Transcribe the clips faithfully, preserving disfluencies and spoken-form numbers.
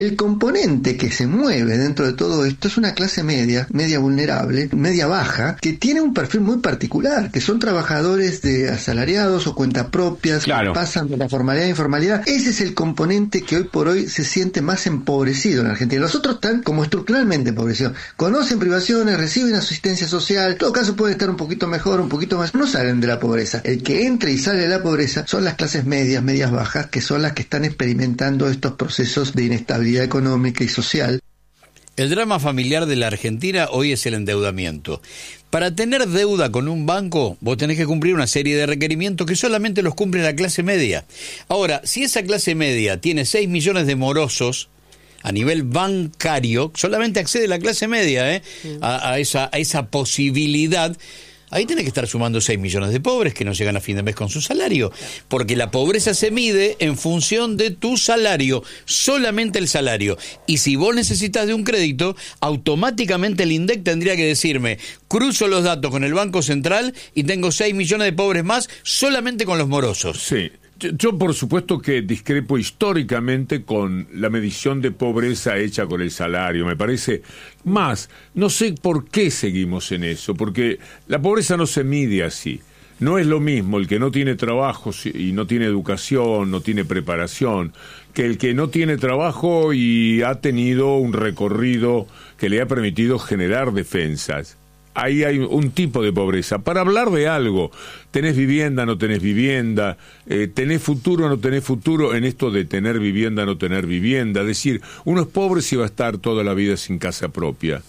El componente que se mueve dentro de todo esto es una clase media, media vulnerable, media baja, que tiene un perfil muy particular, que son trabajadores de asalariados o cuentapropias, claro, que pasan de la formalidad a la informalidad. Ese es el componente que hoy por hoy se siente más empobrecido en Argentina. Los otros están como estructuralmente empobrecidos. Conocen privaciones, reciben asistencia social, en todo caso pueden estar un poquito mejor, un poquito más. No salen de la pobreza. El que entra y sale de la pobreza son las clases medias, medias bajas, que son las que están experimentando estos procesos de inestabilidad económica y social. El drama familiar de la Argentina hoy es el endeudamiento. Para tener deuda con un banco, vos tenés que cumplir una serie de requerimientos que solamente los cumple la clase media. Ahora, si esa clase media tiene seis millones de morosos a nivel bancario, solamente accede la clase media ¿eh? a, a, esa, a esa posibilidad. Ahí tenés que estar sumando seis millones de pobres que no llegan a fin de mes con su salario, porque la pobreza se mide en función de tu salario, solamente el salario. Y si vos necesitas de un crédito, automáticamente el INDEC tendría que decirme, cruzo los datos con el Banco Central y tengo seis millones de pobres más solamente con los morosos. Sí. Yo, por supuesto, que discrepo históricamente con la medición de pobreza hecha con el salario. Me parece más, no sé por qué seguimos en eso, porque la pobreza no se mide así. No es lo mismo el que no tiene trabajo y no tiene educación, no tiene preparación, que el que no tiene trabajo y ha tenido un recorrido que le ha permitido generar defensas. Ahí hay un tipo de pobreza. Para hablar de algo, tenés vivienda, no tenés vivienda, eh, tenés futuro, no tenés futuro, en esto de tener vivienda, no tener vivienda. Es decir, uno es pobre si va a estar toda la vida sin casa propia.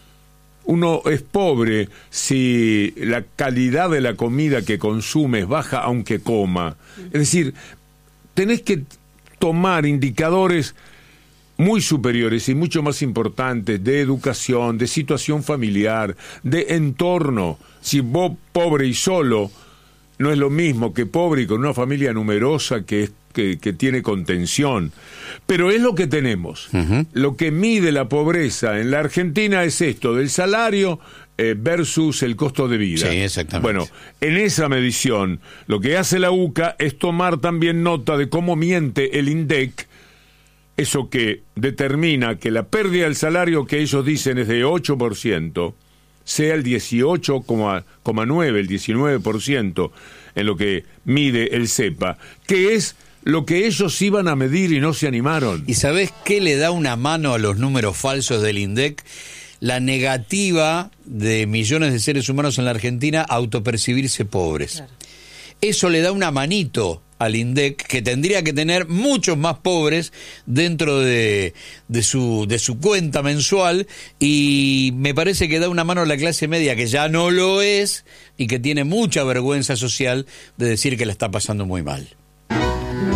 Uno es pobre si la calidad de la comida que consume es baja aunque coma. Es decir, tenés que tomar indicadores muy superiores y mucho más importantes de educación, de situación familiar, de entorno. Si vos pobre y solo, no es lo mismo que pobre y con una familia numerosa que, que, que tiene contención. Pero es lo que tenemos. Uh-huh. Lo que mide la pobreza en la Argentina es esto, del salario eh, versus el costo de vida. Sí, exactamente. Bueno, en esa medición, lo que hace la U C A es tomar también nota de cómo miente el INDEC, eso que determina que la pérdida del salario que ellos dicen es de ocho por ciento, sea el dieciocho coma nueve, el diecinueve por ciento en lo que mide el CEPA, que es lo que ellos iban a medir y no se animaron. ¿Y sabés qué le da una mano a los números falsos del INDEC? La negativa de millones de seres humanos en la Argentina a autopercibirse pobres. Claro. Eso le da una manito al INDEC, que tendría que tener muchos más pobres dentro de, de su de su cuenta mensual, y me parece que da una mano a la clase media, que ya no lo es y que tiene mucha vergüenza social de decir que la está pasando muy mal.